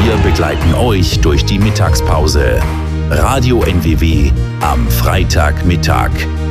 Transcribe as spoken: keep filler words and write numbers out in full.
Wir begleiten euch durch die Mittagspause. Radio N W W am Freitagmittag.